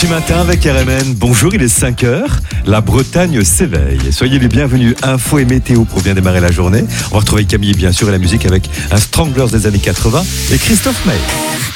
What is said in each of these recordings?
petit matin avec RMN. Bonjour, il est 5h. La Bretagne s'éveille. Soyez les bienvenus. Info et météo pour bien démarrer la journée. On va retrouver Camille, bien sûr, et la musique avec un Stranglers des années 80 et Christophe May.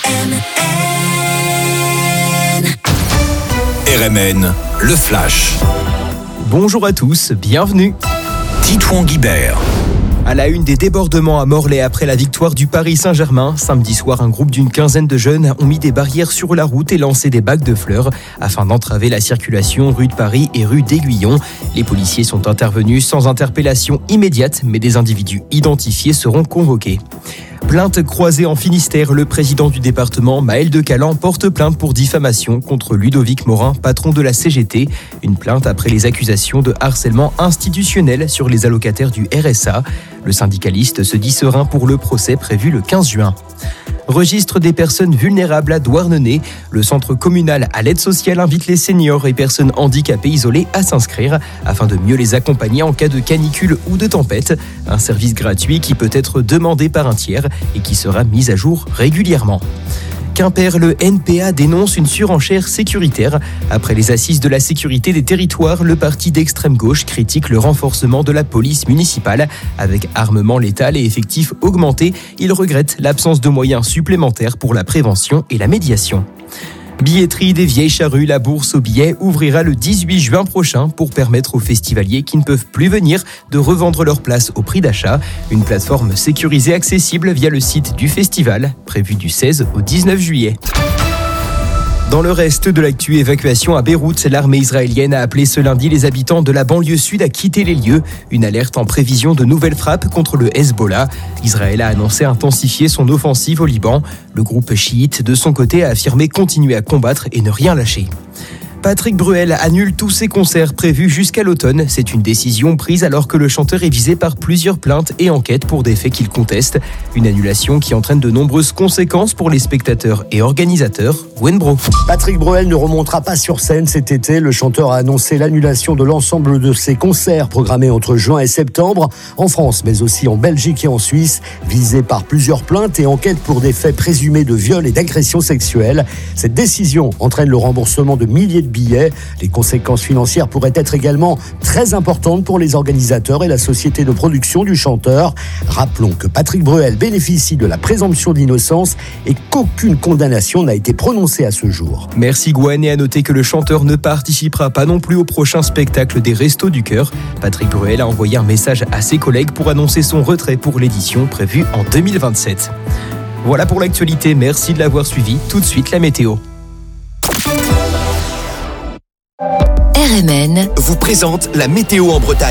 RMN, le Flash. Bonjour à tous, bienvenue. Titouan Guibert. À la une, des débordements à Morlaix après la victoire du Paris Saint-Germain. Samedi soir, un groupe d'une quinzaine de jeunes ont mis des barrières sur la route et lancé des bacs de fleurs afin d'entraver la circulation rue de Paris et rue d'Aiguillon. Les policiers sont intervenus sans interpellation immédiate, mais des individus identifiés seront convoqués. Plainte croisée en Finistère, le président du département, Maël de Calan, porte plainte pour diffamation contre Ludovic Morin, patron de la CGT. Une plainte après les accusations de harcèlement institutionnel sur les allocataires du RSA. Le syndicaliste se dit serein pour le procès prévu le 15 juin. Registre des personnes vulnérables à Douarnenez. Le centre communal à l'aide sociale invite les seniors et personnes handicapées isolées à s'inscrire afin de mieux les accompagner en cas de canicule ou de tempête. Un service gratuit qui peut être demandé par un tiers et qui sera mis à jour régulièrement. Quimper, le NPA dénonce une surenchère sécuritaire. Après les assises de la sécurité des territoires, le parti d'extrême gauche critique le renforcement de la police municipale. Avec armement létal et effectifs augmentés, il regrette l'absence de moyens supplémentaires pour la prévention et la médiation. Billetterie des Vieilles Charrues, la bourse aux billets ouvrira le 18 juin prochain pour permettre aux festivaliers qui ne peuvent plus venir de revendre leurs places au prix d'achat. Une plateforme sécurisée accessible via le site du festival, prévu du 16 au 19 juillet. Dans le reste de l'actu, évacuation à Beyrouth, l'armée israélienne a appelé ce lundi les habitants de la banlieue sud à quitter les lieux. Une alerte en prévision de nouvelles frappes contre le Hezbollah. Israël a annoncé intensifier son offensive au Liban. Le groupe chiite, de son côté, a affirmé continuer à combattre et ne rien lâcher. Patrick Bruel annule tous ses concerts prévus jusqu'à l'automne. C'est une décision prise alors que le chanteur est visé par plusieurs plaintes et enquêtes pour des faits qu'il conteste. Une annulation qui entraîne de nombreuses conséquences pour les spectateurs et organisateurs. Wenbro. Patrick Bruel ne remontera pas sur scène cet été. Le chanteur a annoncé l'annulation de l'ensemble de ses concerts programmés entre juin et septembre, en France, mais aussi en Belgique et en Suisse, visé par plusieurs plaintes et enquêtes pour des faits présumés de viol et d'agression sexuelle. Cette décision entraîne le remboursement de milliers de billets. Les conséquences financières pourraient être également très importantes pour les organisateurs et la société de production du chanteur. Rappelons que Patrick Bruel bénéficie de la présomption d'innocence et qu'aucune condamnation n'a été prononcée à ce jour. Merci Gwen, et à noter que le chanteur ne participera pas non plus au prochain spectacle des Restos du Cœur. Patrick Bruel a envoyé un message à ses collègues pour annoncer son retrait pour l'édition prévue en 2027. Voilà pour l'actualité, merci de l'avoir suivi. Tout de suite la météo. RMN vous présente la météo en Bretagne.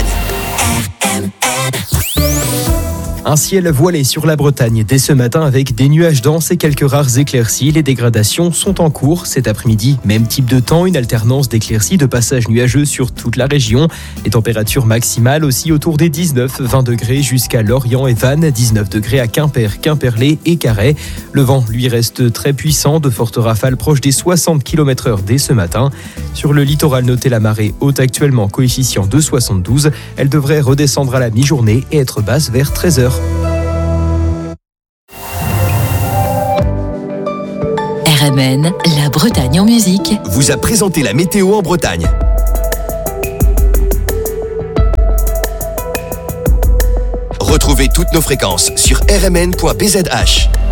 Un ciel voilé sur la Bretagne dès ce matin avec des nuages denses et quelques rares éclircies. Les dégradations sont en cours cet après-midi. Même type de temps, une alternance d'éclaircies, de passages nuageux sur toute la région. Les températures maximales aussi autour des 19-20 degrés jusqu'à Lorient et Vannes, 19 degrés à Quimper, Quimperlé et Carhaix. Le vent, lui, reste très puissant, de fortes rafales proches des 60 km/h dès ce matin. Sur le littoral, notez la marée haute actuellement, coefficient de 72. Elle devrait redescendre à la mi-journée et être basse vers 13h. RMN, la Bretagne en musique, vous a présenté la météo en Bretagne. Retrouvez toutes nos fréquences sur rmn.bzh.